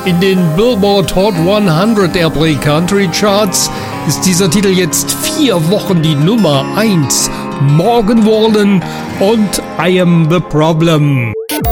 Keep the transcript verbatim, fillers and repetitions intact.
In den Billboard Hot hundert Airplay Country Charts ist dieser Titel jetzt vier Wochen die Nummer eins. Morgan Wallen und I Am the Problem.